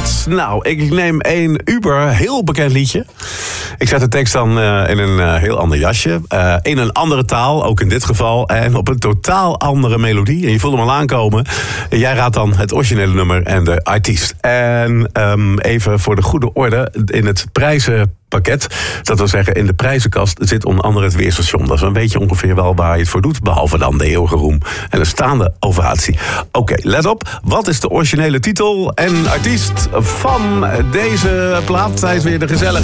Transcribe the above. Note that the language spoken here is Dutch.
plaat. Nou, ik neem een heel bekend liedje. Ik zet de tekst dan in een heel ander jasje. In een andere taal, ook in dit geval. En op een totaal andere melodie. En je voelt hem al aankomen. Jij raadt dan het originele nummer en de artiest. En even voor de goede orde. In het prijzenpakket, dat wil zeggen in de prijzenkast, zit onder andere het weerstation. Dus dan weet je ongeveer wel waar je het voor doet. Behalve dan de eeuwige roem en een staande ovatie. Oké, let op. Wat is de originele titel en artiest van deze plaat? Hij is weer de gezellige